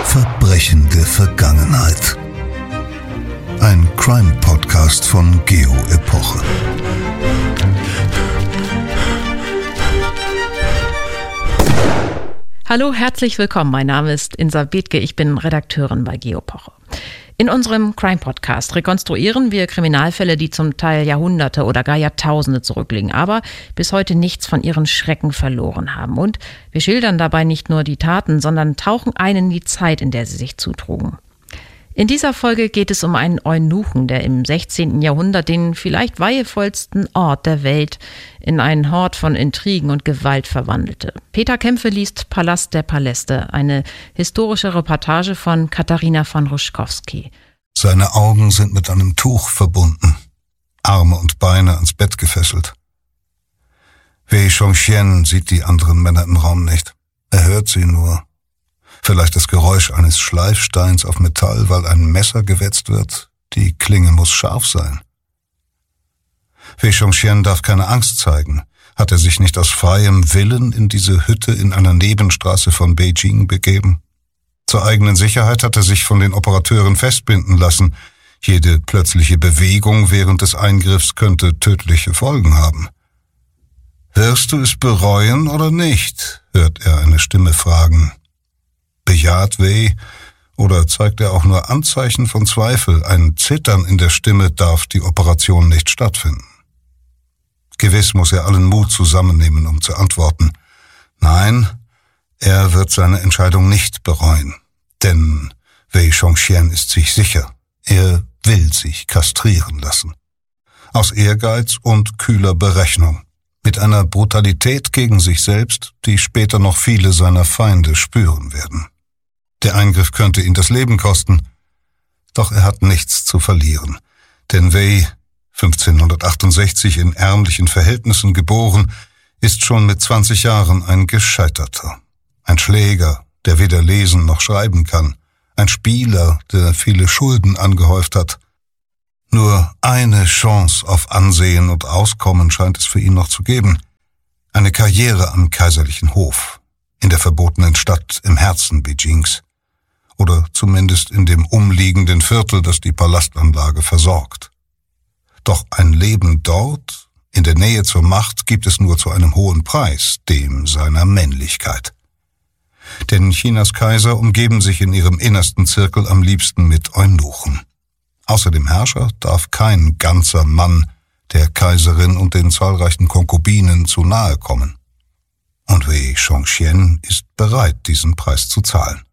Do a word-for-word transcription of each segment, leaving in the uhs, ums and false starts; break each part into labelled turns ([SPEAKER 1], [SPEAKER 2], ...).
[SPEAKER 1] Verbrechen der Vergangenheit. Ein Crime-Podcast von Geo Epoche.
[SPEAKER 2] Hallo, herzlich willkommen. Mein Name ist Insa Bethke, ich bin Redakteurin bei Geo Epoche. In unserem Crime-Podcast rekonstruieren wir Kriminalfälle, die zum Teil Jahrhunderte oder gar Jahrtausende zurückliegen, aber bis heute nichts von ihren Schrecken verloren haben. Und wir schildern dabei nicht nur die Taten, sondern tauchen ein in die Zeit, in der sie sich zutrugen. In dieser Folge geht es um einen Eunuchen, der im sechzehnten Jahrhundert den vielleicht weihevollsten Ort der Welt in einen Hort von Intrigen und Gewalt verwandelte. Peter Kämpfe liest Palast der Paläste, eine historische Reportage von Katharina von Ruschkowski.
[SPEAKER 1] Seine Augen sind mit einem Tuch verbunden, Arme und Beine ans Bett gefesselt. Wei Chongqian sieht die anderen Männer im Raum nicht. Er hört sie nur. Vielleicht das Geräusch eines Schleifsteins auf Metall, weil ein Messer gewetzt wird. Die Klinge muss scharf sein. Wei Chongqian darf keine Angst zeigen. Hat er sich nicht aus freiem Willen in diese Hütte in einer Nebenstraße von Beijing begeben? Zur eigenen Sicherheit hat er sich von den Operateuren festbinden lassen. Jede plötzliche Bewegung während des Eingriffs könnte tödliche Folgen haben. Wirst du es bereuen oder nicht? Hört er eine Stimme fragen. Bejaht Wei oder zeigt er auch nur Anzeichen von Zweifel? Ein Zittern in der Stimme darf die Operation nicht stattfinden. Gewiss muss er allen Mut zusammennehmen, um zu antworten. Nein, er wird seine Entscheidung nicht bereuen, denn Wei Chongqian ist sich sicher, er will sich kastrieren lassen. Aus Ehrgeiz und kühler Berechnung, mit einer Brutalität gegen sich selbst, die später noch viele seiner Feinde spüren werden. Der Eingriff könnte ihn das Leben kosten, doch er hat nichts zu verlieren, denn Wei, fünfzehnhundertachtundsechzig in ärmlichen Verhältnissen geboren, ist schon mit zwanzig Jahren ein Gescheiterter. Ein Schläger, der weder lesen noch schreiben kann. Ein Spieler, der viele Schulden angehäuft hat. Nur eine Chance auf Ansehen und Auskommen scheint es für ihn noch zu geben. Eine Karriere am kaiserlichen Hof, in der verbotenen Stadt im Herzen Beijings. Oder zumindest in dem umliegenden Viertel, das die Palastanlage versorgt. Doch ein Leben dort, in der Nähe zur Macht, gibt es nur zu einem hohen Preis, dem seiner Männlichkeit. Denn Chinas Kaiser umgeben sich in ihrem innersten Zirkel am liebsten mit Eunuchen. Außer dem Herrscher darf kein ganzer Mann der Kaiserin und den zahlreichen Konkubinen zu nahe kommen. Und Wei Chongqian ist bereit, diesen Preis zu zahlen.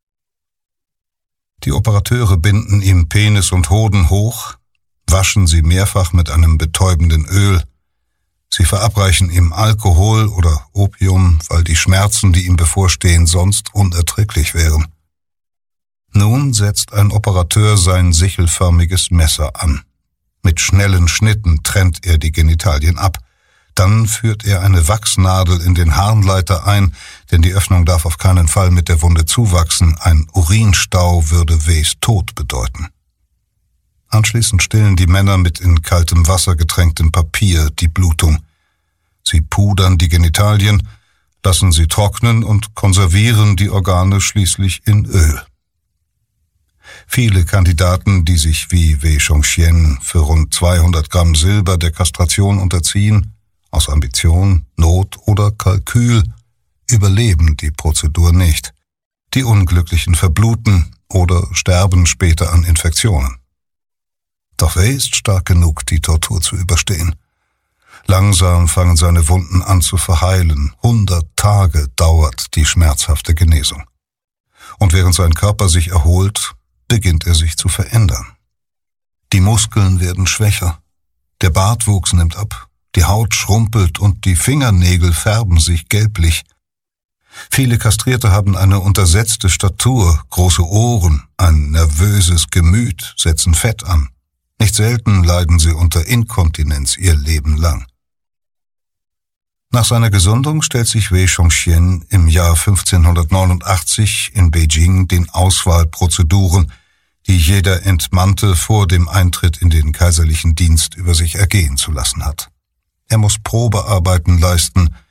[SPEAKER 1] Die Operateure binden ihm Penis und Hoden hoch, waschen sie mehrfach mit einem betäubenden Öl. Sie verabreichen ihm Alkohol oder Opium, weil die Schmerzen, die ihm bevorstehen, sonst unerträglich wären. Nun setzt ein Operateur sein sichelförmiges Messer an. Mit schnellen Schnitten trennt er die Genitalien ab. Dann führt er eine Wachsnadel in den Harnleiter ein, denn die Öffnung darf auf keinen Fall mit der Wunde zuwachsen. Ein Urinstau würde Weis Tod bedeuten. Anschließend stillen die Männer mit in kaltem Wasser getränktem Papier die Blutung. Sie pudern die Genitalien, lassen sie trocknen und konservieren die Organe schließlich in Öl. Viele Kandidaten, die sich wie Wei Chongqian für rund zweihundert Gramm Silber der Kastration unterziehen, aus Ambition, Not oder Kalkül, überleben die Prozedur nicht. Die Unglücklichen verbluten oder sterben später an Infektionen. Doch Wei ist stark genug, die Tortur zu überstehen. Langsam fangen seine Wunden an zu verheilen. Hundert Tage dauert die schmerzhafte Genesung. Und während sein Körper sich erholt, beginnt er sich zu verändern. Die Muskeln werden schwächer, der Bartwuchs nimmt ab, die Haut schrumpelt und die Fingernägel färben sich gelblich. Viele Kastrierte haben eine untersetzte Statur, große Ohren, ein nervöses Gemüt, setzen Fett an. Nicht selten leiden sie unter Inkontinenz ihr Leben lang. Nach seiner Gesundung stellt sich Wei Chongqian im Jahr fünfzehnhundertneunundachtzig in Beijing den Auswahlprozeduren, die jeder Entmannte vor dem Eintritt in den kaiserlichen Dienst über sich ergehen zu lassen hat. Er muss Probearbeiten leisten,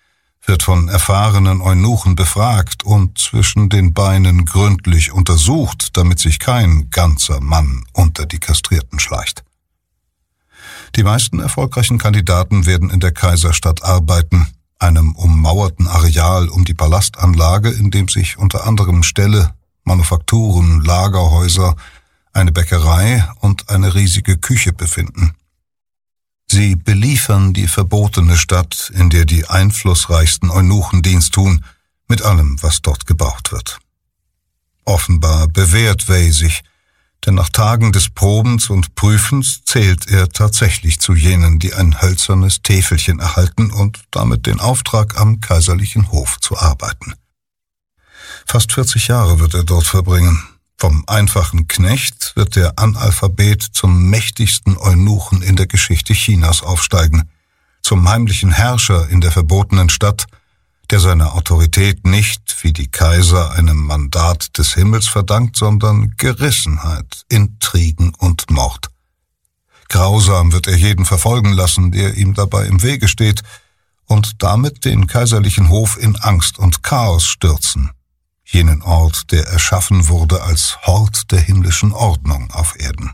[SPEAKER 1] wird von erfahrenen Eunuchen befragt und zwischen den Beinen gründlich untersucht, damit sich kein ganzer Mann unter die Kastrierten schleicht. Die meisten erfolgreichen Kandidaten werden in der Kaiserstadt arbeiten, einem ummauerten Areal um die Palastanlage, in dem sich unter anderem Ställe, Manufakturen, Lagerhäuser, eine Bäckerei und eine riesige Küche befinden. Sie beliefern die verbotene Stadt, in der die einflussreichsten Eunuchen Dienst tun, mit allem, was dort gebraucht wird. Offenbar bewährt Wei sich, denn nach Tagen des Probens und Prüfens zählt er tatsächlich zu jenen, die ein hölzernes Täfelchen erhalten und damit den Auftrag, am kaiserlichen Hof zu arbeiten. Fast vierzig Jahre wird er dort verbringen. Vom einfachen Knecht wird der Analphabet zum mächtigsten Eunuchen in der Geschichte Chinas aufsteigen, zum heimlichen Herrscher in der verbotenen Stadt, der seine Autorität nicht, wie die Kaiser, einem Mandat des Himmels verdankt, sondern Gerissenheit, Intrigen und Mord. Grausam wird er jeden verfolgen lassen, der ihm dabei im Wege steht, und damit den kaiserlichen Hof in Angst und Chaos stürzen, jenen Ort, der erschaffen wurde als Hort der himmlischen Ordnung auf Erden.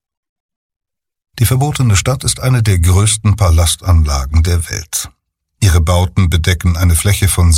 [SPEAKER 1] Die verbotene Stadt ist eine der größten Palastanlagen der Welt. Ihre Bauten bedecken eine Fläche von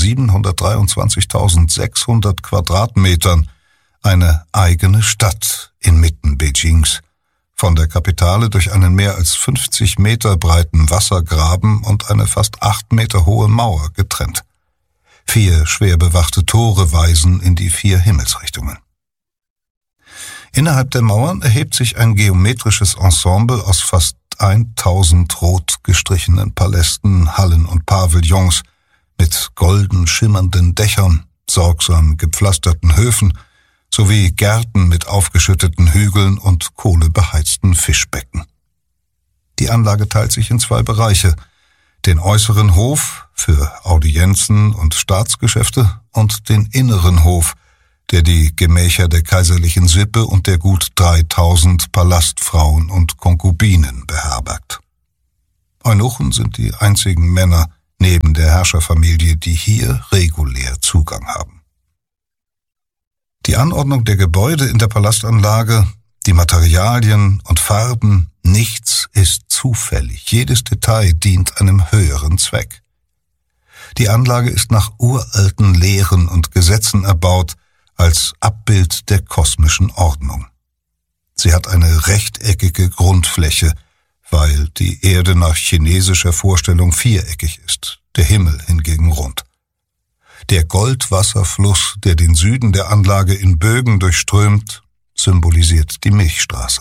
[SPEAKER 1] siebenhundertdreiundzwanzigtausendsechshundert Quadratmetern, eine eigene Stadt inmitten Beijings, von der Kapitale durch einen mehr als fünfzig Meter breiten Wassergraben und eine fast acht Meter hohe Mauer getrennt. Vier schwer bewachte Tore weisen in die vier Himmelsrichtungen. Innerhalb der Mauern erhebt sich ein geometrisches Ensemble aus fast tausend rot gestrichenen Palästen, Hallen und Pavillons mit golden schimmernden Dächern, sorgsam gepflasterten Höfen sowie Gärten mit aufgeschütteten Hügeln und kohlebeheizten Fischbecken. Die Anlage teilt sich in zwei Bereiche: den äußeren Hof für Audienzen und Staatsgeschäfte und den inneren Hof, der die Gemächer der kaiserlichen Sippe und der gut dreitausend Palastfrauen und Konkubinen beherbergt. Eunuchen sind die einzigen Männer neben der Herrscherfamilie, die hier regulär Zugang haben. Die Anordnung der Gebäude in der Palastanlage, die Materialien und Farben, nichts ist zufällig. Jedes Detail dient einem höheren Zweck. Die Anlage ist nach uralten Lehren und Gesetzen erbaut, als Abbild der kosmischen Ordnung. Sie hat eine rechteckige Grundfläche, weil die Erde nach chinesischer Vorstellung viereckig ist, der Himmel hingegen rund. Der Goldwasserfluss, der den Süden der Anlage in Bögen durchströmt, symbolisiert die Milchstraße.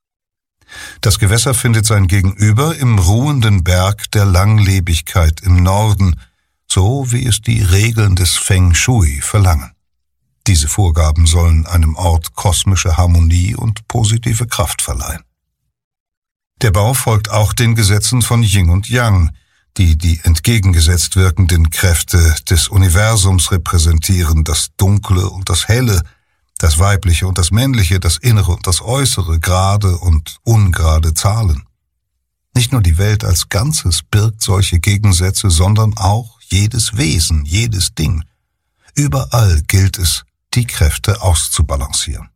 [SPEAKER 1] Das Gewässer findet sein Gegenüber im ruhenden Berg der Langlebigkeit im Norden, so wie es die Regeln des Feng Shui verlangen. Diese Vorgaben sollen einem Ort kosmische Harmonie und positive Kraft verleihen. Der Bau folgt auch den Gesetzen von Yin und Yang, die die entgegengesetzt wirkenden Kräfte des Universums repräsentieren, das Dunkle und das Helle, das Weibliche und das Männliche, das Innere und das Äußere, gerade und ungerade Zahlen. Nicht nur die Welt als Ganzes birgt solche Gegensätze, sondern auch jedes Wesen, jedes Ding. Überall gilt es, die Kräfte auszubalancieren.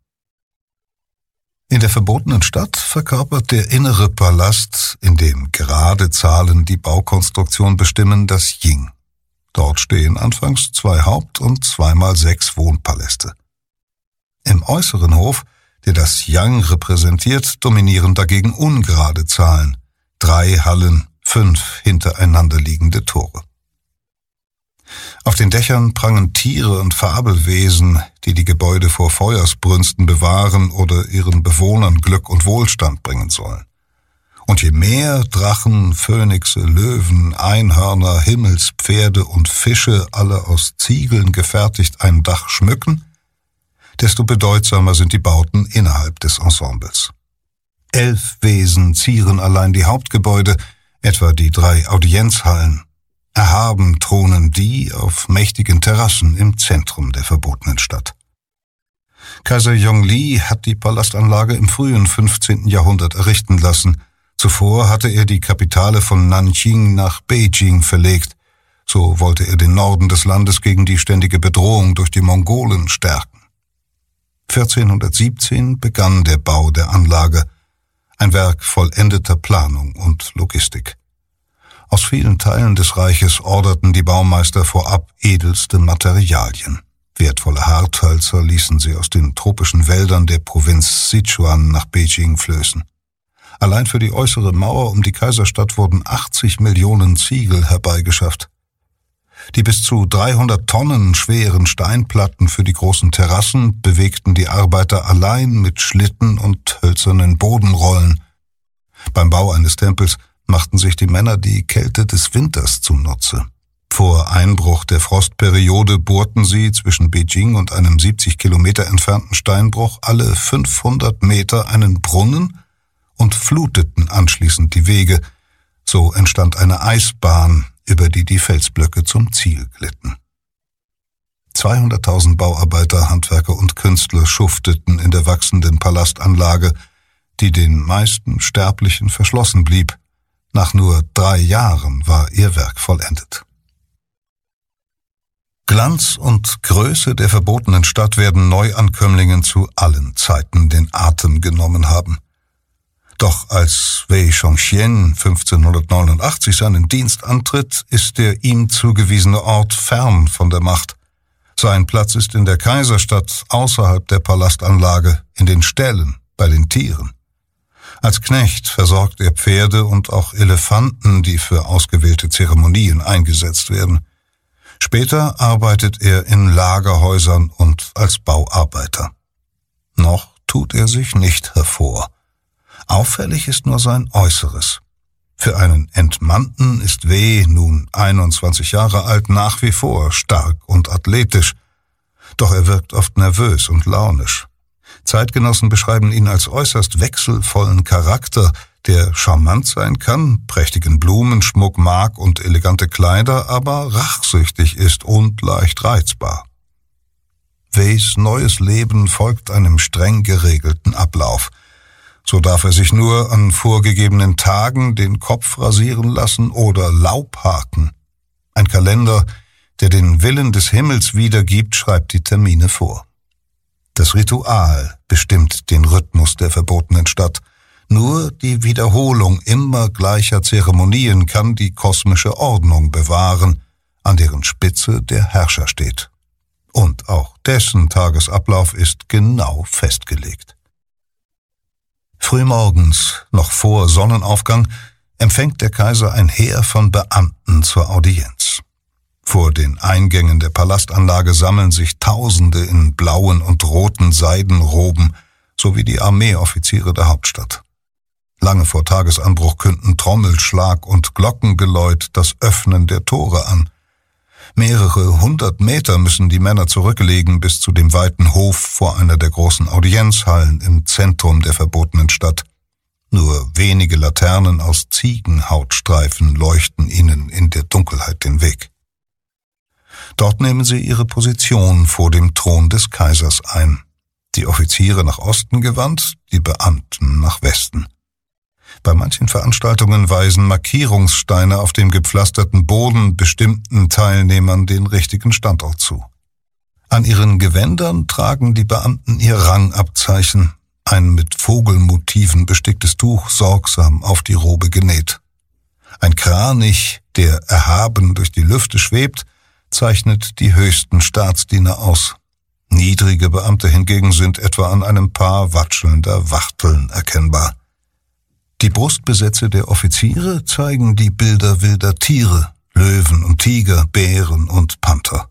[SPEAKER 1] In der verbotenen Stadt verkörpert der innere Palast, in dem gerade Zahlen die Baukonstruktion bestimmen, das Yin. Dort stehen anfangs zwei Haupt- und zweimal sechs Wohnpaläste. Im äußeren Hof, der das Yang repräsentiert, dominieren dagegen ungerade Zahlen, drei Hallen, fünf hintereinander liegende Tore. Auf den Dächern prangen Tiere und Fabelwesen, die die Gebäude vor Feuersbrünsten bewahren oder ihren Bewohnern Glück und Wohlstand bringen sollen. Und je mehr Drachen, Phönixe, Löwen, Einhörner, Himmelspferde und Fische alle aus Ziegeln gefertigt ein Dach schmücken, desto bedeutsamer sind die Bauten innerhalb des Ensembles. Elf Wesen zieren allein die Hauptgebäude, etwa die drei Audienzhallen. Erhaben thronen die auf mächtigen Terrassen im Zentrum der verbotenen Stadt. Kaiser Yongli hat die Palastanlage im frühen fünfzehnten Jahrhundert errichten lassen. Zuvor hatte er die Kapitale von Nanjing nach Beijing verlegt, So wollte er den Norden des Landes gegen die ständige Bedrohung durch die Mongolen stärken. vierzehnhundertsiebzehn begann der Bau der Anlage, ein Werk vollendeter Planung und Logistik. Aus vielen Teilen des Reiches orderten die Baumeister vorab edelste Materialien. Wertvolle Harthölzer ließen sie aus den tropischen Wäldern der Provinz Sichuan nach Beijing flößen. Allein für die äußere Mauer um die Kaiserstadt wurden achtzig Millionen Ziegel herbeigeschafft. Die bis zu dreihundert Tonnen schweren Steinplatten für die großen Terrassen bewegten die Arbeiter allein mit Schlitten und hölzernen Bodenrollen. Beim Bau eines Tempels machten sich die Männer die Kälte des Winters zunutze. Vor Einbruch der Frostperiode bohrten sie zwischen Beijing und einem siebzig Kilometer entfernten Steinbruch alle fünfhundert Meter einen Brunnen und fluteten anschließend die Wege. So entstand eine Eisbahn, über die die Felsblöcke zum Ziel glitten. zweihunderttausend Bauarbeiter, Handwerker und Künstler schufteten in der wachsenden Palastanlage, die den meisten Sterblichen verschlossen blieb. Nach nur drei Jahren war ihr Werk vollendet. Glanz und Größe der verbotenen Stadt werden Neuankömmlingen zu allen Zeiten den Atem genommen haben. Doch als Wei Chongxian fünfzehnhundertneunundachtzig seinen Dienst antritt, ist der ihm zugewiesene Ort fern von der Macht. Sein Platz ist in der Kaiserstadt, außerhalb der Palastanlage, in den Ställen, bei den Tieren. Als Knecht versorgt er Pferde und auch Elefanten, die für ausgewählte Zeremonien eingesetzt werden. Später arbeitet er in Lagerhäusern und als Bauarbeiter. Noch tut er sich nicht hervor. Auffällig ist nur sein Äußeres. Für einen Entmannten ist Wei, nun einundzwanzig Jahre alt, nach wie vor stark und athletisch. Doch er wirkt oft nervös und launisch. Zeitgenossen beschreiben ihn als äußerst wechselvollen Charakter, der charmant sein kann, prächtigen Blumenschmuck mag und elegante Kleider, aber rachsüchtig ist und leicht reizbar. Weis neues Leben folgt einem streng geregelten Ablauf. So darf er sich nur an vorgegebenen Tagen den Kopf rasieren lassen oder Laub haken. Ein Kalender, der den Willen des Himmels wiedergibt, schreibt die Termine vor. Das Ritual bestimmt den Rhythmus der verbotenen Stadt. Nur die Wiederholung immer gleicher Zeremonien kann die kosmische Ordnung bewahren, an deren Spitze der Herrscher steht. Und auch dessen Tagesablauf ist genau festgelegt. Frühmorgens, noch vor Sonnenaufgang, empfängt der Kaiser ein Heer von Beamten zur Audienz. Vor den Eingängen der Palastanlage sammeln sich Tausende in blauen und roten Seidenroben sowie die Armeeoffiziere der Hauptstadt. Lange vor Tagesanbruch künden Trommelschlag und Glockengeläut das Öffnen der Tore an. Mehrere hundert Meter müssen die Männer zurücklegen bis zu dem weiten Hof vor einer der großen Audienzhallen im Zentrum der verbotenen Stadt. Nur wenige Laternen aus Ziegenhautstreifen leuchten ihnen in der Dunkelheit den Weg. Dort nehmen sie ihre Position vor dem Thron des Kaisers ein. Die Offiziere nach Osten gewandt, die Beamten nach Westen. Bei manchen Veranstaltungen weisen Markierungssteine auf dem gepflasterten Boden bestimmten Teilnehmern den richtigen Standort zu. An ihren Gewändern tragen die Beamten ihr Rangabzeichen, ein mit Vogelmotiven besticktes Tuch sorgsam auf die Robe genäht. Ein Kranich, der erhaben durch die Lüfte schwebt, zeichnet die höchsten Staatsdiener aus. Niedrige Beamte hingegen sind etwa an einem Paar watschelnder Wachteln erkennbar. Die Brustbesätze der Offiziere zeigen die Bilder wilder Tiere, Löwen und Tiger, Bären und Panther.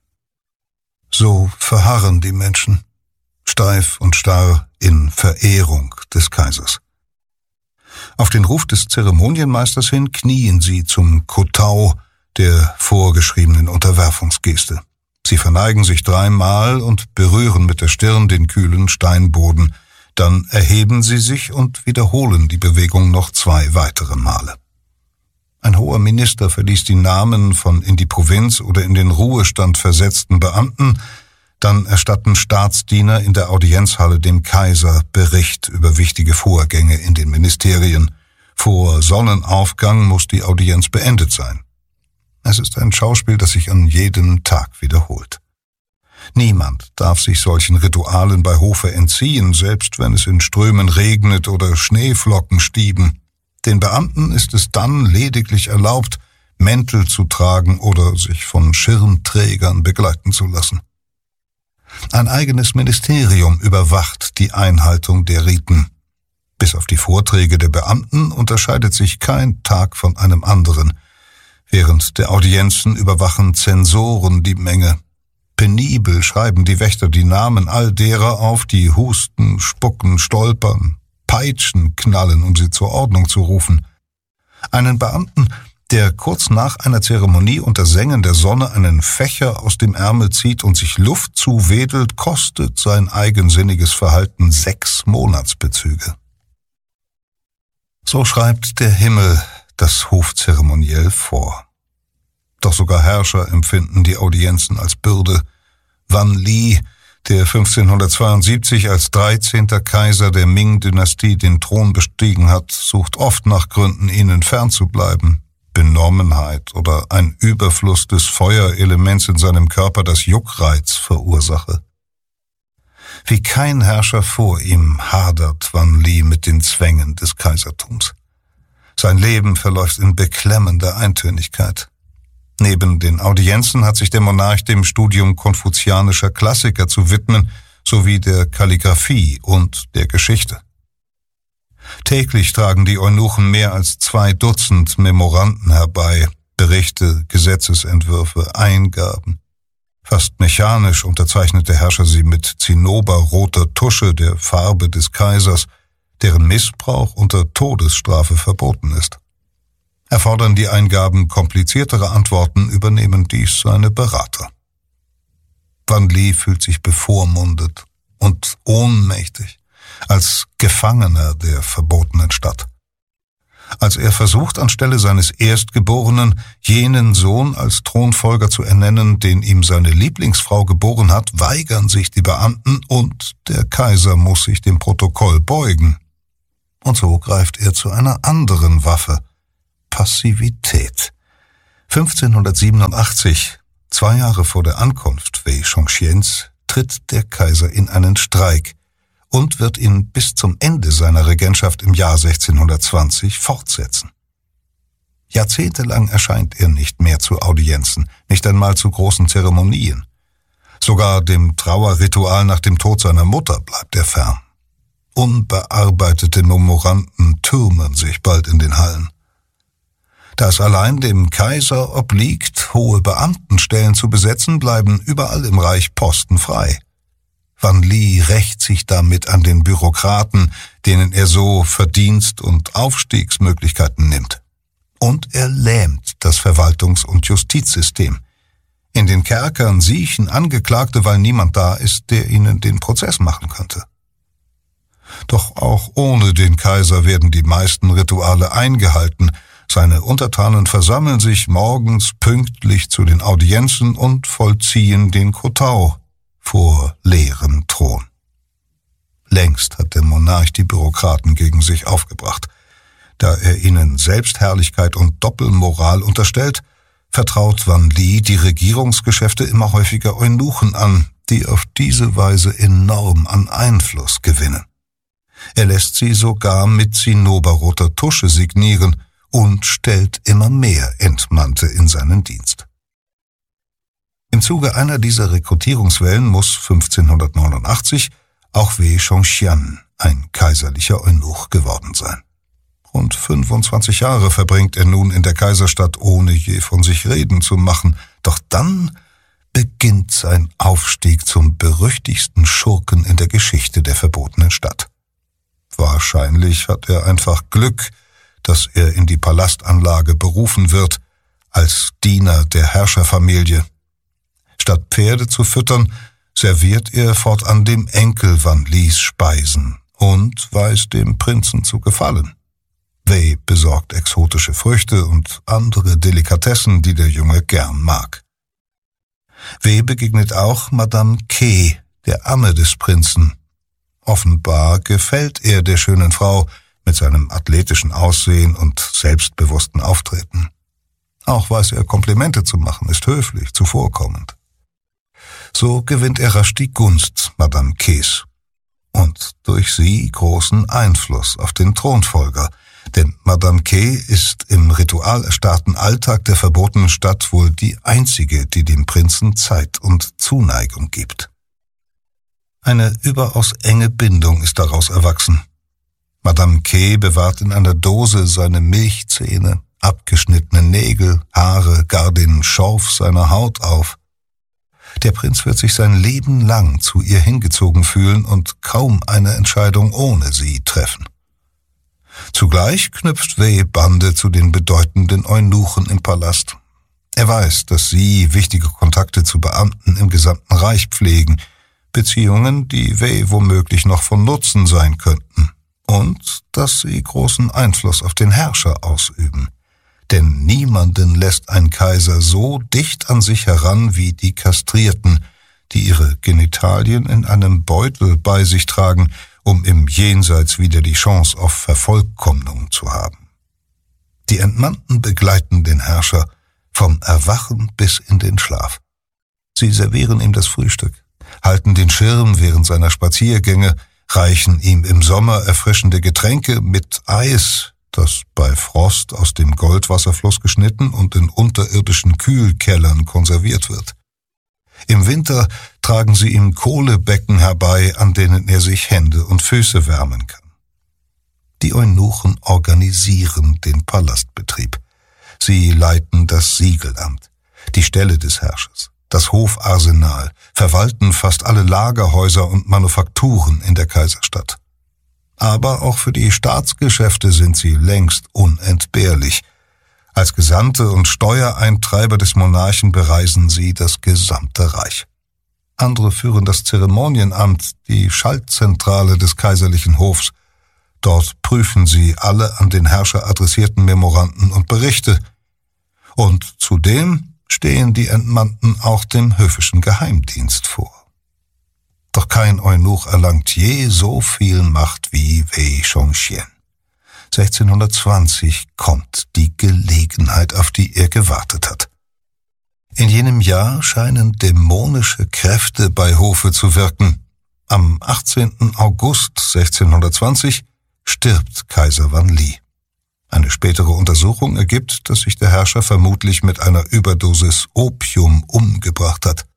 [SPEAKER 1] So verharren die Menschen, steif und starr in Verehrung des Kaisers. Auf den Ruf des Zeremonienmeisters hin knien sie zum Kotau, der vorgeschriebenen Unterwerfungsgeste. Sie verneigen sich dreimal und berühren mit der Stirn den kühlen Steinboden. Dann erheben sie sich und wiederholen die Bewegung noch zwei weitere Male. Ein hoher Minister verliest die Namen von in die Provinz oder in den Ruhestand versetzten Beamten. Dann erstatten Staatsdiener in der Audienzhalle dem Kaiser Bericht über wichtige Vorgänge in den Ministerien. Vor Sonnenaufgang muss die Audienz beendet sein. Es ist ein Schauspiel, das sich an jedem Tag wiederholt. Niemand darf sich solchen Ritualen bei Hofe entziehen, selbst wenn es in Strömen regnet oder Schneeflocken stieben. Den Beamten ist es dann lediglich erlaubt, Mäntel zu tragen oder sich von Schirmträgern begleiten zu lassen. Ein eigenes Ministerium überwacht die Einhaltung der Riten. Bis auf die Vorträge der Beamten unterscheidet sich kein Tag von einem anderen. Während der Audienzen überwachen Zensoren die Menge. Penibel schreiben die Wächter die Namen all derer auf, die husten, spucken, stolpern, peitschen, knallen, um sie zur Ordnung zu rufen. Einen Beamten, der kurz nach einer Zeremonie unter Sengen der Sonne einen Fächer aus dem Ärmel zieht und sich Luft zuwedelt, kostet sein eigensinniges Verhalten sechs Monatsbezüge. So schreibt der Himmel das Hofzeremoniell vor. Doch sogar Herrscher empfinden die Audienzen als Bürde. Wan Li, der fünfzehnhundertzweiundsiebzig als dreizehnter Kaiser der Ming-Dynastie den Thron bestiegen hat, sucht oft nach Gründen, ihnen fernzubleiben. Benommenheit oder ein Überfluss des Feuerelements in seinem Körper das Juckreiz verursache. Wie kein Herrscher vor ihm hadert Wan Li mit den Zwängen des Kaisertums. Sein Leben verläuft in beklemmender Eintönigkeit. Neben den Audienzen hat sich der Monarch dem Studium konfuzianischer Klassiker zu widmen, sowie der Kalligraphie und der Geschichte. Täglich tragen die Eunuchen mehr als zwei Dutzend Memoranden herbei, Berichte, Gesetzesentwürfe, Eingaben. Fast mechanisch unterzeichnet der Herrscher sie mit zinnoberroter Tusche, der Farbe des Kaisers, deren Missbrauch unter Todesstrafe verboten ist. Erfordern die Eingaben kompliziertere Antworten, übernehmen dies seine Berater. Wan Li fühlt sich bevormundet und ohnmächtig, als Gefangener der verbotenen Stadt. Als er versucht, anstelle seines Erstgeborenen jenen Sohn als Thronfolger zu ernennen, den ihm seine Lieblingsfrau geboren hat, weigern sich die Beamten und der Kaiser muss sich dem Protokoll beugen. Und so greift er zu einer anderen Waffe: Passivität. fünfzehnhundertsiebenundachtzig, zwei Jahre vor der Ankunft Wei Chongqians, tritt der Kaiser in einen Streik und wird ihn bis zum Ende seiner Regentschaft im Jahr sechzehnhundertzwanzig fortsetzen. Jahrzehntelang erscheint er nicht mehr zu Audienzen, nicht einmal zu großen Zeremonien. Sogar dem Trauerritual nach dem Tod seiner Mutter bleibt er fern. Unbearbeitete Memoranden türmen sich bald in den Hallen. Da es allein dem Kaiser obliegt, hohe Beamtenstellen zu besetzen, bleiben überall im Reich Posten frei. Wan Li rächt sich damit an den Bürokraten, denen er so Verdienst- und Aufstiegsmöglichkeiten nimmt. Und er lähmt das Verwaltungs- und Justizsystem. In den Kerkern siechen Angeklagte, weil niemand da ist, der ihnen den Prozess machen könnte. Doch auch ohne den Kaiser werden die meisten Rituale eingehalten. Seine Untertanen versammeln sich morgens pünktlich zu den Audienzen und vollziehen den Kotau vor leerem Thron. Längst hat der Monarch die Bürokraten gegen sich aufgebracht. Da er ihnen Selbstherrlichkeit und Doppelmoral unterstellt, vertraut Wan Li die Regierungsgeschäfte immer häufiger Eunuchen an, die auf diese Weise enorm an Einfluss gewinnen. Er lässt sie sogar mit zinnoberroter Tusche signieren und stellt immer mehr Entmannte in seinen Dienst. Im Zuge einer dieser Rekrutierungswellen muss fünfzehnhundertneunundachtzig auch Wei Chongqian ein kaiserlicher Eunuch geworden sein. Rund fünfundzwanzig Jahre verbringt er nun in der Kaiserstadt, ohne je von sich reden zu machen. Doch dann beginnt sein Aufstieg zum berüchtigsten Schurken in der Geschichte der verbotenen Stadt. Wahrscheinlich hat er einfach Glück, dass er in die Palastanlage berufen wird, als Diener der Herrscherfamilie. Statt Pferde zu füttern, serviert er fortan dem Enkel Wan Lis Speisen und weiß dem Prinzen zu gefallen. Wei besorgt exotische Früchte und andere Delikatessen, die der Junge gern mag. Wei begegnet auch Madame Ke, der Amme des Prinzen. Offenbar gefällt er der schönen Frau mit seinem athletischen Aussehen und selbstbewussten Auftreten. Auch weiß er Komplimente zu machen, ist höflich, zuvorkommend. So gewinnt er rasch die Gunst Madame Ks und durch sie großen Einfluss auf den Thronfolger, denn Madame K ist im ritualerstarrten Alltag der verbotenen Stadt wohl die einzige, die dem Prinzen Zeit und Zuneigung gibt. Eine überaus enge Bindung ist daraus erwachsen. Madame K bewahrt in einer Dose seine Milchzähne, abgeschnittene Nägel, Haare, gar den Schorf seiner Haut auf. Der Prinz wird sich sein Leben lang zu ihr hingezogen fühlen und kaum eine Entscheidung ohne sie treffen. Zugleich knüpft Wei Bande zu den bedeutenden Eunuchen im Palast. Er weiß, dass sie wichtige Kontakte zu Beamten im gesamten Reich pflegen, Beziehungen, die Wei womöglich noch von Nutzen sein könnten, und dass sie großen Einfluss auf den Herrscher ausüben. Denn niemanden lässt ein Kaiser so dicht an sich heran wie die Kastrierten, die ihre Genitalien in einem Beutel bei sich tragen, um im Jenseits wieder die Chance auf Vervollkommnung zu haben. Die Entmannten begleiten den Herrscher vom Erwachen bis in den Schlaf. Sie servieren ihm das Frühstück, halten den Schirm während seiner Spaziergänge, reichen ihm im Sommer erfrischende Getränke mit Eis, das bei Frost aus dem Goldwasserfluss geschnitten und in unterirdischen Kühlkellern konserviert wird. Im Winter tragen sie ihm Kohlebecken herbei, an denen er sich Hände und Füße wärmen kann. Die Eunuchen organisieren den Palastbetrieb. Sie leiten das Siegelamt, die Stelle des Herrschers, das Hofarsenal, verwalten fast alle Lagerhäuser und Manufakturen in der Kaiserstadt. Aber auch für die Staatsgeschäfte sind sie längst unentbehrlich. Als Gesandte und Steuereintreiber des Monarchen bereisen sie das gesamte Reich. Andere führen das Zeremonienamt, die Schaltzentrale des kaiserlichen Hofs. Dort prüfen sie alle an den Herrscher adressierten Memoranden und Berichte. Und zudem stehen die Entmannten auch dem höfischen Geheimdienst vor. Doch kein Eunuch erlangt je so viel Macht wie Wei Chongqian. sechzehnhundertzwanzig kommt die Gelegenheit, auf die er gewartet hat. In jenem Jahr scheinen dämonische Kräfte bei Hofe zu wirken. Am achtzehnten August sechzehnhundertzwanzig stirbt Kaiser Wanli. Eine spätere Untersuchung ergibt, dass sich der Herrscher vermutlich mit einer Überdosis Opium umgebracht hat.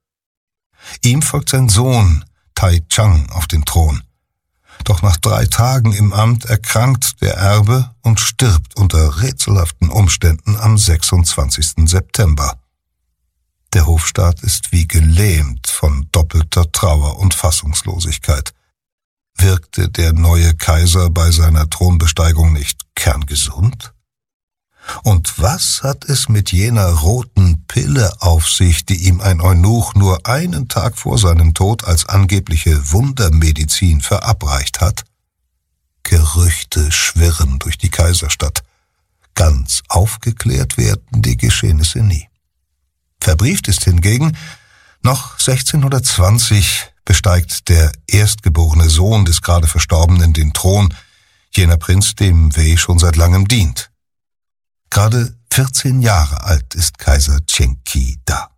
[SPEAKER 1] Ihm folgt sein Sohn Tai Chang auf den Thron. Doch nach drei Tagen im Amt erkrankt der Erbe und stirbt unter rätselhaften Umständen am sechsundzwanzigsten September. Der Hofstaat ist wie gelähmt von doppelter Trauer und Fassungslosigkeit. Wirkte der neue Kaiser bei seiner Thronbesteigung nicht kerngesund? Und was hat es mit jener roten Pille auf sich, die ihm ein Eunuch nur einen Tag vor seinem Tod als angebliche Wundermedizin verabreicht hat? Gerüchte schwirren durch die Kaiserstadt. Ganz aufgeklärt werden die Geschehnisse nie. Verbrieft ist hingegen, noch sechzehnhundertzwanzig besteigt der erstgeborene Sohn des gerade Verstorbenen den Thron, jener Prinz, dem Wei schon seit langem dient. Gerade vierzehn Jahre alt ist Kaiser Chen Qi da.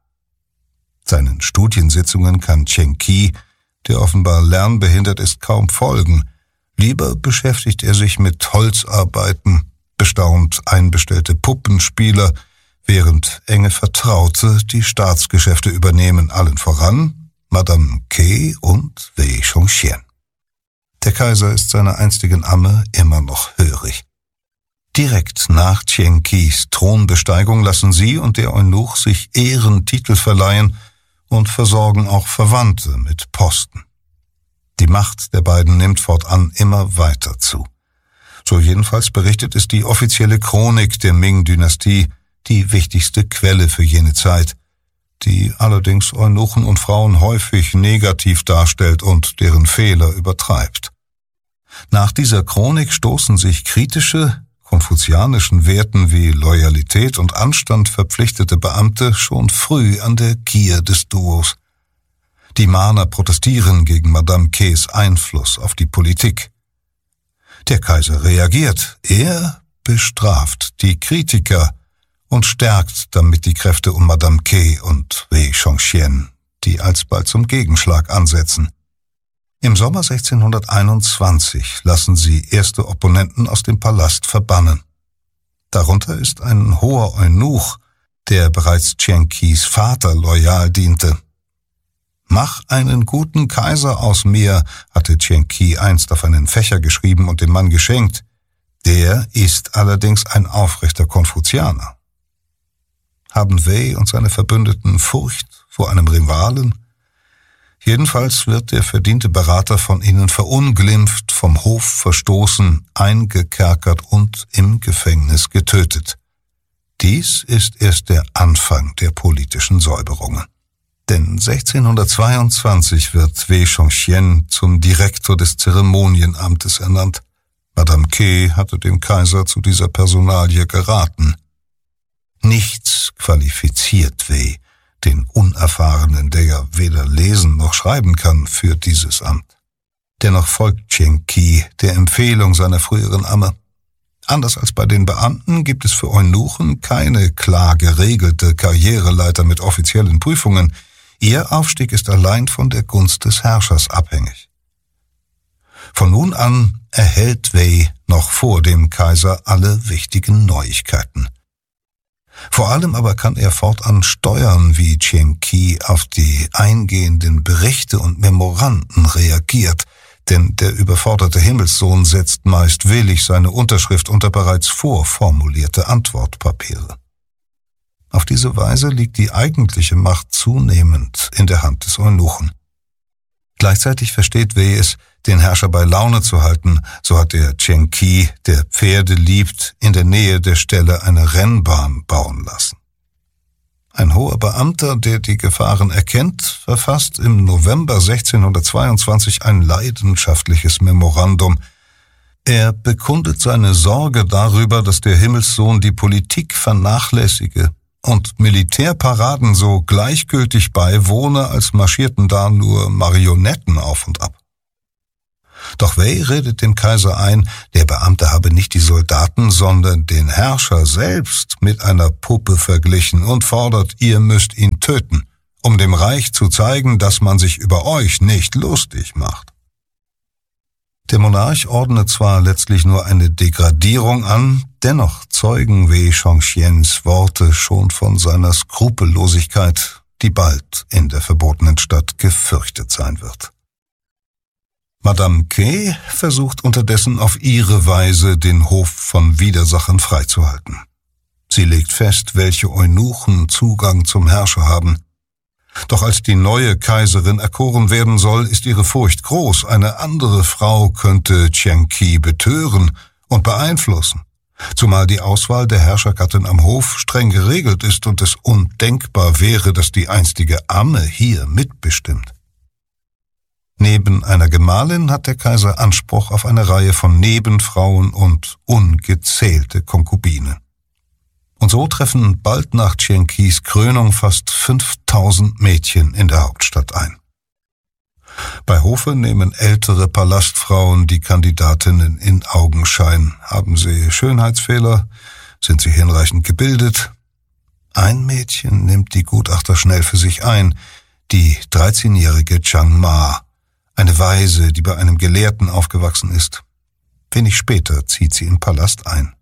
[SPEAKER 1] Seinen Studiensitzungen kann Chen Qi, der offenbar lernbehindert ist, kaum folgen. Lieber beschäftigt er sich mit Holzarbeiten, bestaunt einbestellte Puppenspieler, während enge Vertraute die Staatsgeschäfte übernehmen, allen voran Madame K und Wei Chongqian. Der Kaiser ist seiner einstigen Amme immer noch hörig. Direkt nach Chen Qis Thronbesteigung lassen sie und der Eunuch sich Ehrentitel verleihen und versorgen auch Verwandte mit Posten. Die Macht der beiden nimmt fortan immer weiter zu. So jedenfalls berichtet es die offizielle Chronik der Ming-Dynastie, die wichtigste Quelle für jene Zeit, die allerdings Eunuchen und Frauen häufig negativ darstellt und deren Fehler übertreibt. Nach dieser Chronik stoßen sich kritische, konfuzianischen Werten wie Loyalität und Anstand verpflichtete Beamte schon früh an der Gier des Duos. Die Mahner protestieren gegen Madame Ks Einfluss auf die Politik. Der Kaiser reagiert, er bestraft die Kritiker und stärkt damit die Kräfte um Madame Ke und Wei Chongxian, die alsbald zum Gegenschlag ansetzen. Im Sommer sechzehnhunderteinundzwanzig lassen sie erste Opponenten aus dem Palast verbannen. Darunter ist ein hoher Eunuch, der bereits Qian Qis Vater loyal diente. »Mach einen guten Kaiser aus mir«, hatte Qian Qi einst auf einen Fächer geschrieben und dem Mann geschenkt. Der ist allerdings ein aufrechter Konfuzianer. Haben Wei und seine Verbündeten Furcht vor einem Rivalen? Jedenfalls wird der verdiente Berater von ihnen verunglimpft, vom Hof verstoßen, eingekerkert und im Gefängnis getötet. Dies ist erst der Anfang der politischen Säuberungen. Denn sechzehnhundertzweiundzwanzig wird Wei Chongxian zum Direktor des Zeremonienamtes ernannt. Madame Ke hatte dem Kaiser zu dieser Personalie geraten. Nichts qualifiziert Wei, den Unerfahrenen, der ja weder lesen noch schreiben kann, für dieses Amt. Dennoch folgt Qian Qi der Empfehlung seiner früheren Amme. Anders als bei den Beamten gibt es für Eunuchen keine klar geregelte Karriereleiter mit offiziellen Prüfungen. Ihr Aufstieg ist allein von der Gunst des Herrschers abhängig. Von nun an erhält Wei noch vor dem Kaiser alle wichtigen Neuigkeiten. Vor allem aber kann er fortan steuern, wie Qian Qi auf die eingehenden Berichte und Memoranden reagiert, denn der überforderte Himmelssohn setzt meist willig seine Unterschrift unter bereits vorformulierte Antwortpapiere. Auf diese Weise liegt die eigentliche Macht zunehmend in der Hand des Eunuchen. Gleichzeitig versteht Wei es, den Herrscher bei Laune zu halten, so hat er Qian Qi, der Pferde liebt, in der Nähe der Stelle eine Rennbahn bauen lassen. Ein hoher Beamter, der die Gefahren erkennt, verfasst im November sechzehnhundertzweiundzwanzig ein leidenschaftliches Memorandum. Er bekundet seine Sorge darüber, dass der Himmelssohn die Politik vernachlässige und Militärparaden so gleichgültig beiwohne, als marschierten da nur Marionetten auf und ab. Doch Wei redet dem Kaiser ein, der Beamte habe nicht die Soldaten, sondern den Herrscher selbst mit einer Puppe verglichen und fordert, ihr müsst ihn töten, um dem Reich zu zeigen, dass man sich über euch nicht lustig macht. Der Monarch ordnet zwar letztlich nur eine Degradierung an, dennoch zeugen Wei Chongxians Worte schon von seiner Skrupellosigkeit, die bald in der verbotenen Stadt gefürchtet sein wird. Madame Ke versucht unterdessen auf ihre Weise, den Hof von Widersachern freizuhalten. Sie legt fest, welche Eunuchen Zugang zum Herrscher haben. Doch als die neue Kaiserin erkoren werden soll, ist ihre Furcht groß. Eine andere Frau könnte Qian Qi betören und beeinflussen, zumal die Auswahl der Herrschergattin am Hof streng geregelt ist und es undenkbar wäre, dass die einstige Amme hier mitbestimmt. Neben einer Gemahlin hat der Kaiser Anspruch auf eine Reihe von Nebenfrauen und ungezählte Konkubine. Und so treffen bald nach Qian Qis Krönung fast fünftausend Mädchen in der Hauptstadt ein. Bei Hofe nehmen ältere Palastfrauen die Kandidatinnen in Augenschein. Haben sie Schönheitsfehler? Sind sie hinreichend gebildet? Ein Mädchen nimmt die Gutachter schnell für sich ein, die dreizehnjährige Zhang Ma, eine Waise, die bei einem Gelehrten aufgewachsen ist. Wenig später zieht sie im Palast ein.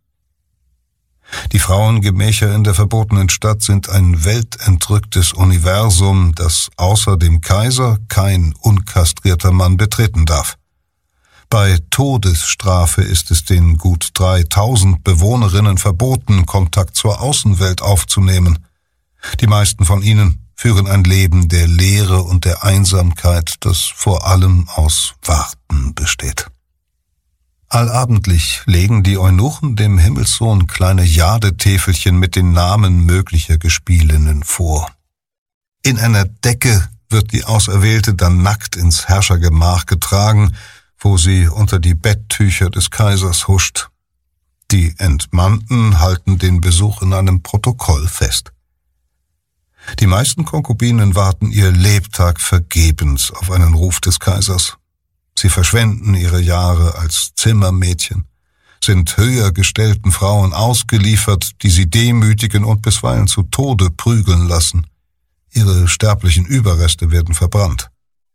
[SPEAKER 1] Die Frauengemächer in der verbotenen Stadt sind ein weltentrücktes Universum, das außer dem Kaiser kein unkastrierter Mann betreten darf. Bei Todesstrafe ist es den gut dreitausend Bewohnerinnen verboten, Kontakt zur Außenwelt aufzunehmen. Die meisten von ihnen führen ein Leben der Leere und der Einsamkeit, das vor allem aus Warten besteht. Allabendlich legen die Eunuchen dem Himmelssohn kleine Jadetäfelchen mit den Namen möglicher Gespielinnen vor. In einer Decke wird die Auserwählte dann nackt ins Herrschergemach getragen, wo sie unter die Betttücher des Kaisers huscht. Die Entmannten halten den Besuch in einem Protokoll fest. Die meisten Konkubinen warten ihr Lebtag vergebens auf einen Ruf des Kaisers. Sie verschwenden ihre Jahre als Zimmermädchen, sind höher gestellten Frauen ausgeliefert, die sie demütigen und bisweilen zu Tode prügeln lassen. Ihre sterblichen Überreste werden verbrannt.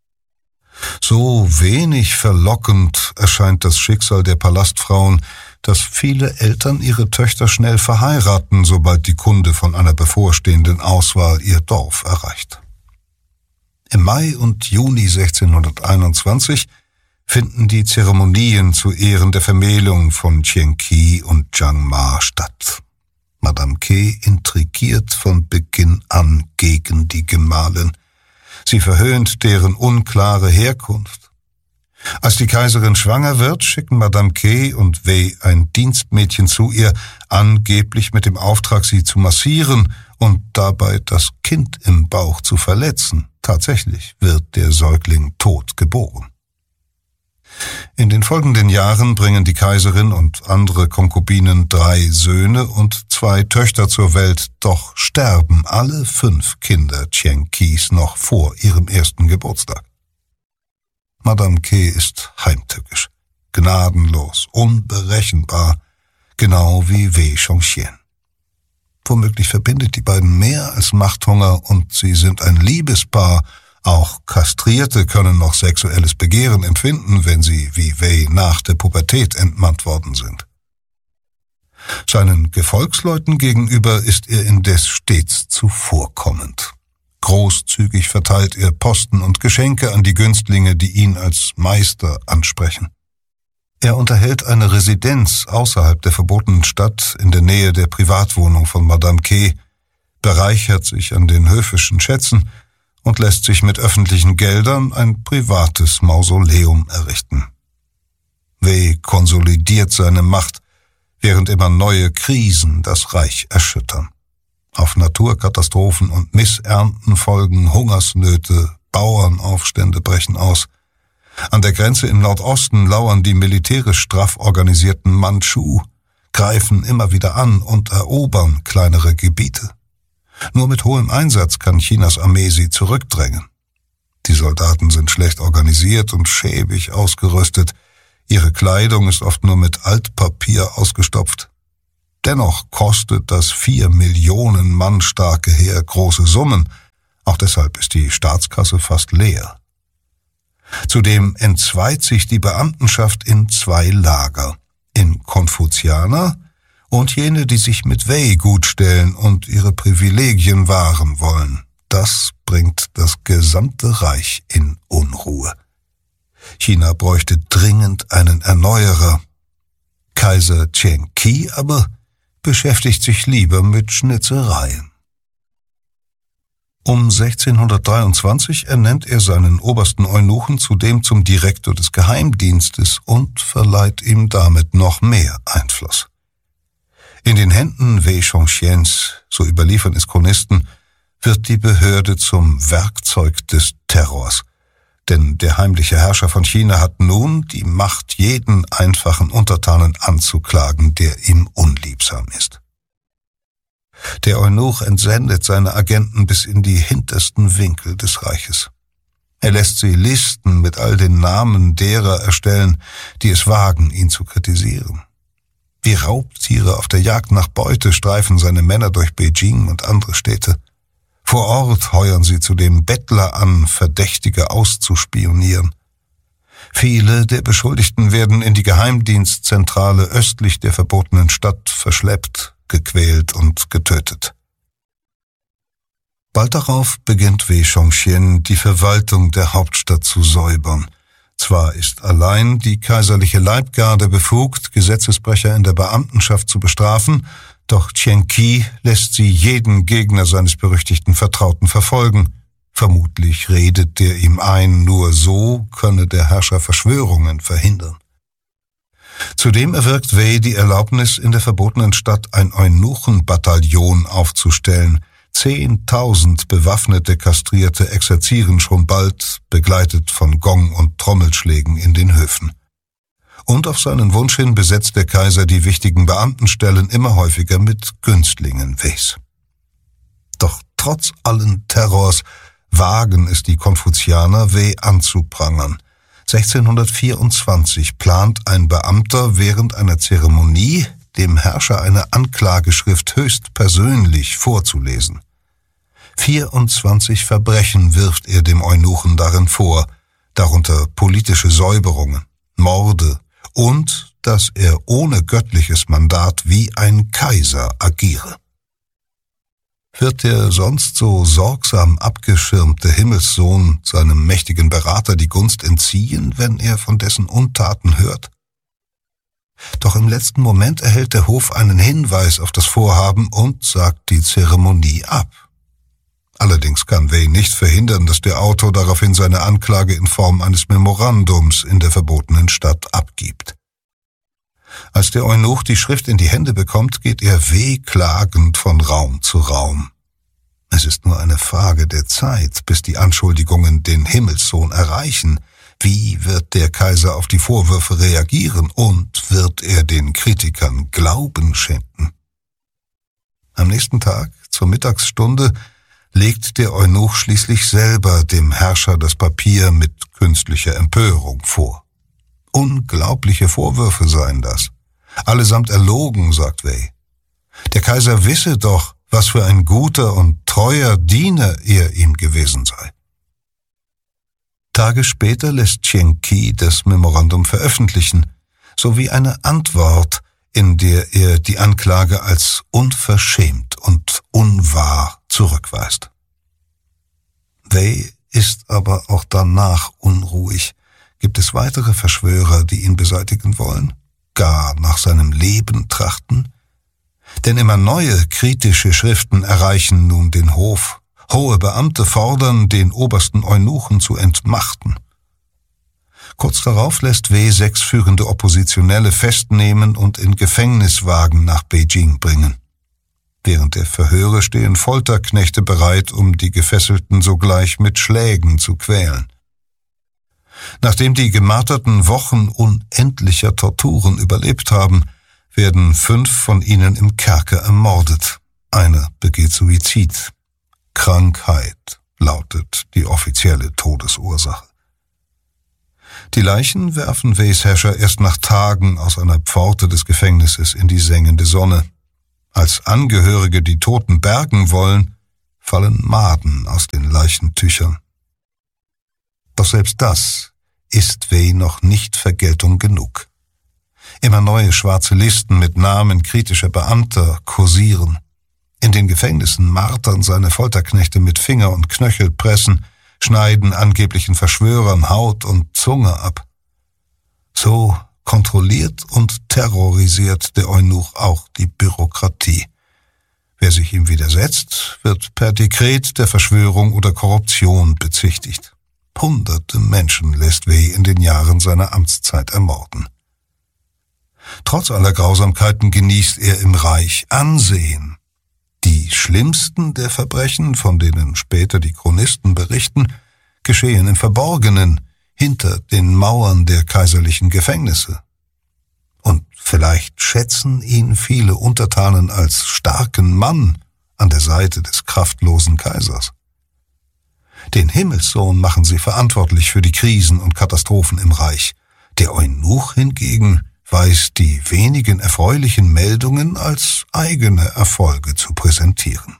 [SPEAKER 1] So wenig verlockend erscheint das Schicksal der Palastfrauen, dass viele Eltern ihre Töchter schnell verheiraten, sobald die Kunde von einer bevorstehenden Auswahl ihr Dorf erreicht. Im Mai und Juni sechzehnhunderteinundzwanzig finden die Zeremonien zu Ehren der Vermählung von Chen Qi und Jiang Ma statt. Madame Ke intrigiert von Beginn an gegen die Gemahlin. Sie verhöhnt deren unklare Herkunft. Als die Kaiserin schwanger wird, schicken Madame Ke und Wei ein Dienstmädchen zu ihr, angeblich mit dem Auftrag, sie zu massieren und dabei das Kind im Bauch zu verletzen. Tatsächlich wird der Säugling tot geboren. In den folgenden Jahren bringen die Kaiserin und andere Konkubinen drei Söhne und zwei Töchter zur Welt, doch sterben alle fünf Kinder Chen Qis noch vor ihrem ersten Geburtstag. Madame Ke ist heimtückisch, gnadenlos, unberechenbar, genau wie Wei Chongqian. Womöglich verbindet die beiden mehr als Machthunger und sie sind ein Liebespaar. Auch Kastrierte können noch sexuelles Begehren empfinden, wenn sie wie Wei nach der Pubertät entmannt worden sind. Seinen Gefolgsleuten gegenüber ist er indes stets zuvorkommend. Großzügig verteilt er Posten und Geschenke an die Günstlinge, die ihn als Meister ansprechen. Er unterhält eine Residenz außerhalb der verbotenen Stadt in der Nähe der Privatwohnung von Madame Ke, bereichert sich an den höfischen Schätzen und lässt sich mit öffentlichen Geldern ein privates Mausoleum errichten. Wei konsolidiert seine Macht, während immer neue Krisen das Reich erschüttern. Auf Naturkatastrophen und Missernten folgen Hungersnöte, Bauernaufstände brechen aus. An der Grenze im Nordosten lauern die militärisch straff organisierten Mandschu, greifen immer wieder an und erobern kleinere Gebiete. Nur mit hohem Einsatz kann Chinas Armee sie zurückdrängen. Die Soldaten sind schlecht organisiert und schäbig ausgerüstet. Ihre Kleidung ist oft nur mit Altpapier ausgestopft. Dennoch kostet das vier Millionen Mann starke Heer große Summen. Auch deshalb ist die Staatskasse fast leer. Zudem entzweit sich die Beamtenschaft in zwei Lager, in Konfuzianer und jene, die sich mit Wei gutstellen und ihre Privilegien wahren wollen. Das bringt das gesamte Reich in Unruhe. China bräuchte dringend einen Erneuerer. Kaiser Chen Qi aber beschäftigt sich lieber mit Schnitzereien. Um sechzehnhundertdreiundzwanzig ernennt er seinen obersten Eunuchen zudem zum Direktor des Geheimdienstes und verleiht ihm damit noch mehr Einfluss. In den Händen Wei Chongqians, so überliefern es Chronisten, wird die Behörde zum Werkzeug des Terrors. Denn der heimliche Herrscher von China hat nun die Macht, jeden einfachen Untertanen anzuklagen, der ihm unliebsam ist. Der Eunuch entsendet seine Agenten bis in die hintersten Winkel des Reiches. Er lässt sie Listen mit all den Namen derer erstellen, die es wagen, ihn zu kritisieren. Wie Raubtiere auf der Jagd nach Beute streifen seine Männer durch Beijing und andere Städte. Vor Ort heuern sie zudem Bettler an, Verdächtige auszuspionieren. Viele der Beschuldigten werden in die Geheimdienstzentrale östlich der verbotenen Stadt verschleppt, gequält und getötet. Bald darauf beginnt Wei Chongqian, die Verwaltung der Hauptstadt zu säubern. Zwar ist allein die kaiserliche Leibgarde befugt, Gesetzesbrecher in der Beamtenschaft zu bestrafen, doch Chen Qi lässt sie jeden Gegner seines berüchtigten Vertrauten verfolgen. Vermutlich redet der ihm ein, nur so könne der Herrscher Verschwörungen verhindern. Zudem erwirkt Wei die Erlaubnis, in der verbotenen Stadt ein Eunuchenbataillon aufzustellen. Zehntausend bewaffnete Kastrierte exerzieren schon bald, begleitet von Gong- und Trommelschlägen in den Höfen. Und auf seinen Wunsch hin besetzt der Kaiser die wichtigen Beamtenstellen immer häufiger mit Günstlingen Weis. Doch trotz allen Terrors wagen es die Konfuzianer, Wei anzuprangern. sechzehnhundertvierundzwanzig plant ein Beamter während einer Zeremonie, dem Herrscher eine Anklageschrift höchstpersönlich vorzulesen. vierundzwanzig Verbrechen wirft er dem Eunuchen darin vor, darunter politische Säuberungen, Morde und dass er ohne göttliches Mandat wie ein Kaiser agiere. Wird der sonst so sorgsam abgeschirmte Himmelssohn seinem mächtigen Berater die Gunst entziehen, wenn er von dessen Untaten hört? Doch im letzten Moment erhält der Hof einen Hinweis auf das Vorhaben und sagt die Zeremonie ab. Allerdings kann Wei nicht verhindern, dass der Autor daraufhin seine Anklage in Form eines Memorandums in der verbotenen Stadt abgibt. Als der Eunuch die Schrift in die Hände bekommt, geht er wehklagend von Raum zu Raum. Es ist nur eine Frage der Zeit, bis die Anschuldigungen den Himmelssohn erreichen. Wie wird der Kaiser auf die Vorwürfe reagieren und wird er den Kritikern Glauben schenken? Am nächsten Tag, zur Mittagsstunde, legt der Eunuch schließlich selber dem Herrscher das Papier mit künstlicher Empörung vor. Unglaubliche Vorwürfe seien das. Allesamt erlogen, sagt Wei. Der Kaiser wisse doch, was für ein guter und treuer Diener er ihm gewesen sei. Tage später lässt Qian Qi das Memorandum veröffentlichen, sowie eine Antwort, in der er die Anklage als unverschämt und unwahr zurückweist. Wei ist aber auch danach unruhig. Gibt es weitere Verschwörer, die ihn beseitigen wollen? Gar nach seinem Leben trachten? Denn immer neue kritische Schriften erreichen nun den Hof. Hohe Beamte fordern, den obersten Eunuchen zu entmachten. Kurz darauf lässt Wei sechs führende Oppositionelle festnehmen und in Gefängniswagen nach Beijing bringen. Während der Verhöre stehen Folterknechte bereit, um die Gefesselten sogleich mit Schlägen zu quälen. Nachdem die Gemarterten Wochen unendlicher Torturen überlebt haben, werden fünf von ihnen im Kerker ermordet. Einer begeht Suizid. Krankheit lautet die offizielle Todesursache. Die Leichen werfen Weis Herrscher erst nach Tagen aus einer Pforte des Gefängnisses in die sengende Sonne. Als Angehörige die Toten bergen wollen, fallen Maden aus den Leichentüchern. Doch selbst das ist Wei noch nicht Vergeltung genug. Immer neue schwarze Listen mit Namen kritischer Beamter kursieren. In den Gefängnissen martern seine Folterknechte mit Finger- und Knöchelpressen, schneiden angeblichen Verschwörern Haut und Zunge ab. So kontrolliert und terrorisiert der Eunuch auch die Bürokratie. Wer sich ihm widersetzt, wird per Dekret der Verschwörung oder Korruption bezichtigt. Hunderte Menschen lässt Wei in den Jahren seiner Amtszeit ermorden. Trotz aller Grausamkeiten genießt er im Reich Ansehen. Die schlimmsten der Verbrechen, von denen später die Chronisten berichten, geschehen im Verborgenen, hinter den Mauern der kaiserlichen Gefängnisse. Und vielleicht schätzen ihn viele Untertanen als starken Mann an der Seite des kraftlosen Kaisers. Den Himmelssohn machen sie verantwortlich für die Krisen und Katastrophen im Reich. Der Eunuch hingegen weiß die wenigen erfreulichen Meldungen als eigene Erfolge zu präsentieren.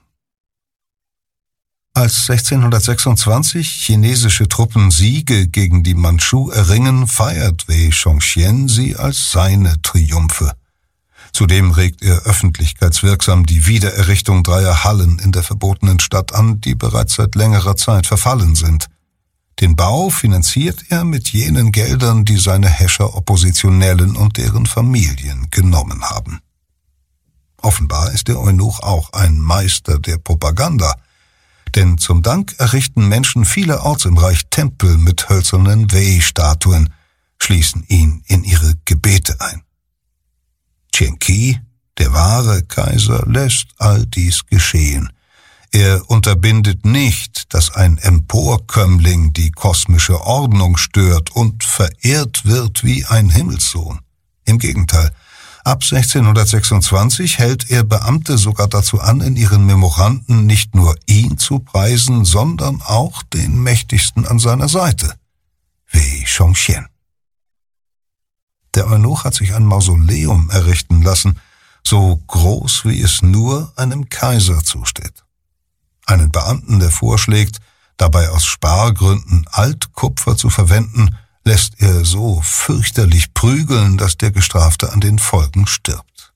[SPEAKER 1] Als sechzehnhundertsechsundzwanzig chinesische Truppen Siege gegen die Mandschu erringen, feiert Wei Chongqian sie als seine Triumphe. Zudem regt er öffentlichkeitswirksam die Wiedererrichtung dreier Hallen in der verbotenen Stadt an, die bereits seit längerer Zeit verfallen sind. Den Bau finanziert er mit jenen Geldern, die seine Häscher Oppositionellen und deren Familien genommen haben. Offenbar ist der Eunuch auch ein Meister der Propaganda, denn zum Dank errichten Menschen vielerorts im Reich Tempel mit hölzernen Wei-Statuen, schließen ihn in ihre Gebete ein. Qian Qi, der wahre Kaiser, lässt all dies geschehen. Er unterbindet nicht, dass ein Emporkömmling die kosmische Ordnung stört und verehrt wird wie ein Himmelssohn. Im Gegenteil, ab sechzehnhundertsechsundzwanzig hält er Beamte sogar dazu an, in ihren Memoranden nicht nur ihn zu preisen, sondern auch den Mächtigsten an seiner Seite. Wei Chongxian. Der Eunuch hat sich ein Mausoleum errichten lassen, so groß wie es nur einem Kaiser zusteht. Einen Beamten, der vorschlägt, dabei aus Spargründen Altkupfer zu verwenden, lässt er so fürchterlich prügeln, dass der Gestrafte an den Folgen stirbt.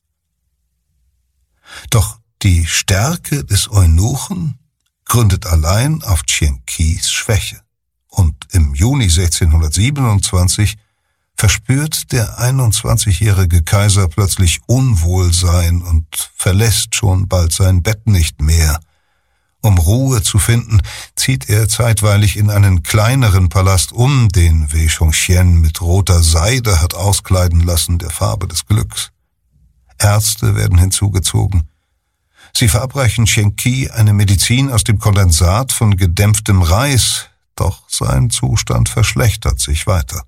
[SPEAKER 1] Doch die Stärke des Eunuchen gründet allein auf Qian Qis Schwäche. Und im Juni sechzehnhundertsiebenundzwanzig verspürt der einundzwanzigjährige Kaiser plötzlich Unwohlsein und verlässt schon bald sein Bett nicht mehr. Um Ruhe zu finden, zieht er zeitweilig in einen kleineren Palast um, den Wei Chongxian mit roter Seide hat auskleiden lassen, der Farbe des Glücks. Ärzte werden hinzugezogen. Sie verabreichen Qian Qi eine Medizin aus dem Kondensat von gedämpftem Reis, doch sein Zustand verschlechtert sich weiter.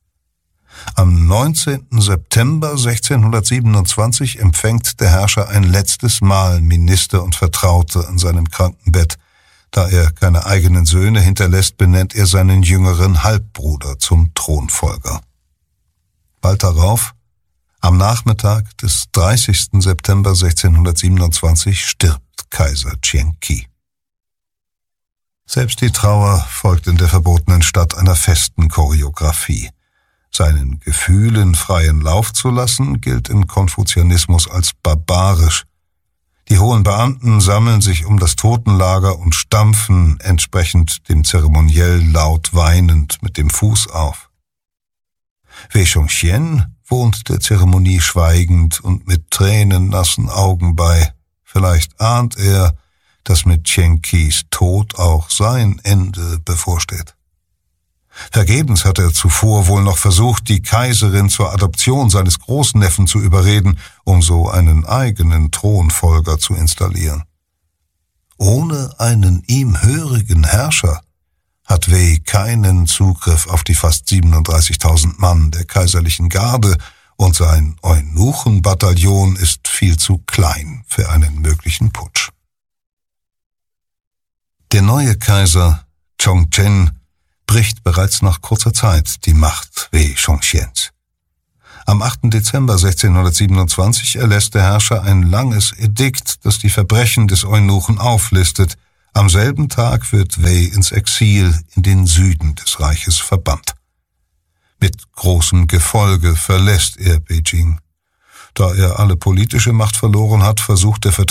[SPEAKER 1] Am neunzehnten September sechzehnhundertsiebenundzwanzig empfängt der Herrscher ein letztes Mal Minister und Vertraute an seinem Krankenbett. Da er keine eigenen Söhne hinterlässt, benennt er seinen jüngeren Halbbruder zum Thronfolger. Bald darauf, am Nachmittag des dreißigsten September sechzehnhundertsiebenundzwanzig, stirbt Kaiser Qian Qi. Selbst die Trauer folgt in der verbotenen Stadt einer festen Choreografie. Seinen Gefühlen freien Lauf zu lassen, gilt im Konfuzianismus als barbarisch. Die hohen Beamten sammeln sich um das Totenlager und stampfen entsprechend dem Zeremoniell laut weinend mit dem Fuß auf. Wei Chongxian wohnt der Zeremonie schweigend und mit tränennassen Augen bei. Vielleicht ahnt er, dass mit Qian Qis Tod auch sein Ende bevorsteht. Vergebens hat er zuvor wohl noch versucht, die Kaiserin zur Adoption seines Großneffen zu überreden, um so einen eigenen Thronfolger zu installieren. Ohne einen ihm hörigen Herrscher hat Wei keinen Zugriff auf die fast siebenunddreißigtausend Mann der kaiserlichen Garde und sein Eunuchenbataillon ist viel zu klein für einen möglichen Putsch. Der neue Kaiser Chongzhen bricht bereits nach kurzer Zeit die Macht Wei Chongxians. Am achten Dezember sechzehnhundertsiebenundzwanzig erlässt der Herrscher ein langes Edikt, das die Verbrechen des Eunuchen auflistet. Am selben Tag wird Wei ins Exil in den Süden des Reiches verbannt. Mit großem Gefolge verlässt er Beijing. Da er alle politische Macht verloren hat, versucht der